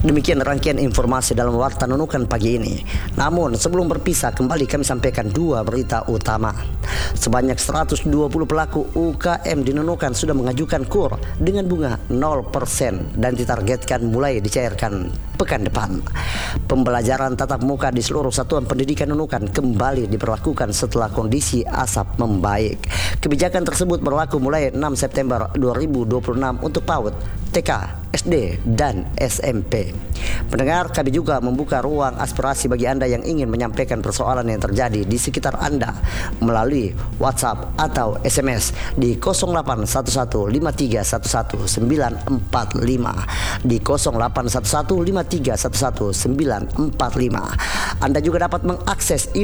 Demikian rangkaian informasi dalam Warta Nunukan pagi ini. Namun sebelum berpisah, kembali kami sampaikan dua berita utama. Sebanyak 120 pelaku UKM di Nunukan sudah mengajukan KUR dengan bunga 0% dan ditargetkan mulai dicairkan pekan depan. Pembelajaran tatap muka di seluruh satuan pendidikan Nunukan kembali diberlakukan setelah kondisi asap membaik. Kebijakan tersebut berlaku mulai 6 September 2026 untuk PAUD, TK, SD, dan SMP. Pendengar, kami juga membuka ruang aspirasi bagi Anda yang ingin menyampaikan persoalan yang terjadi di sekitar Anda melalui WhatsApp atau SMS di 08115311945 di 08115311945. Anda juga dapat mengakses